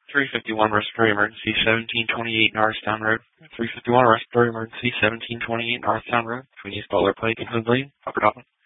351 respiratory emergency, 1728 Norristown Road. 351 respiratory emergency, 1728 Norristown Road. Between East Butler Pike and Hood Lane. Upper Dockland.